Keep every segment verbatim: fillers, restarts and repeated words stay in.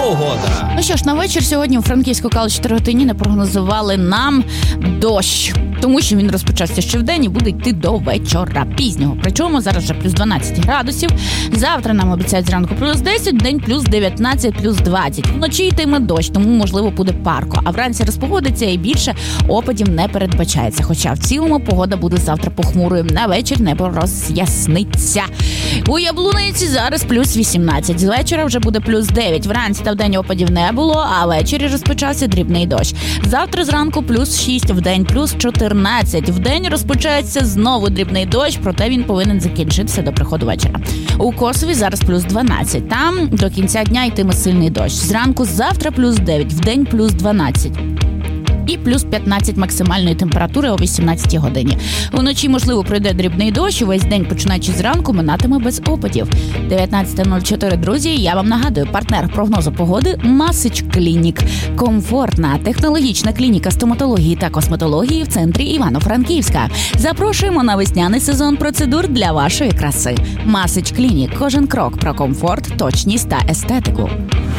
Погода. Ну що ж, на вечір сьогодні у Франківську Калуш-Чотириготині не прогнозували нам дощ. Тому що він розпочався ще вдень і буде йти до вечора пізнього. Причому зараз вже плюс дванадцять градусів. Завтра нам обіцяють зранку плюс десять, день плюс дев'ятнадцять, плюс двадцять. Вночі йтиме дощ, тому, можливо, буде парко. А вранці розпогодиться і більше опадів не передбачається. Хоча в цілому погода буде завтра похмурою. На вечір небо роз'ясниться. У Яблуниці зараз плюс вісімнадцять. З вечора вже буде плюс дев'ять. Вранці та вдень опадів не було, а ввечері розпочався дрібний дощ. Завтра зранку плюс шість, вдень плюс чотирнадцять. Вдень розпочається знову дрібний дощ, проте він повинен закінчитися до приходу вечора. У Косові зараз плюс дванадцять. Там до кінця дня йтиме сильний дощ. Зранку завтра плюс дев'ять, вдень плюс дванадцять. І плюс п'ятнадцять максимальної температури о вісімнадцятій годині. Вночі, можливо, пройде дрібний дощ, увесь день, починаючи зранку, минатиме без опадів. дев'ятнадцяте нуль чотири, друзі, я вам нагадую, партнер прогнозу погоди Масич Клінік. Комфортна, технологічна клініка стоматології та косметології в центрі Івано-Франківська. Запрошуємо на весняний сезон процедур для вашої краси. Масич Клінік. Кожен крок про комфорт, точність та естетику.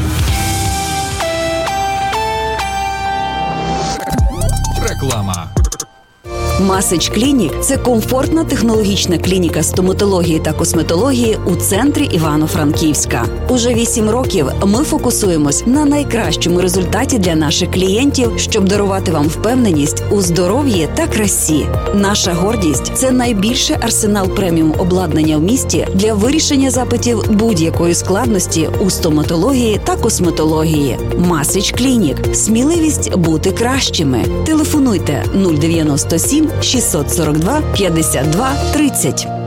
Реклама. Масич Клінік – це комфортна технологічна клініка стоматології та косметології у центрі Івано-Франківська. Уже вісім років ми фокусуємось на найкращому результаті для наших клієнтів, щоб дарувати вам впевненість у здоров'ї та красі. Наша гордість – це найбільший арсенал преміум обладнання в місті для вирішення запитів будь-якої складності у стоматології та косметології. Масич Клінік – сміливість бути кращими. Телефонуйте нуль дев'яносто сім шістсот сорок два п'ятдесят два тридцять.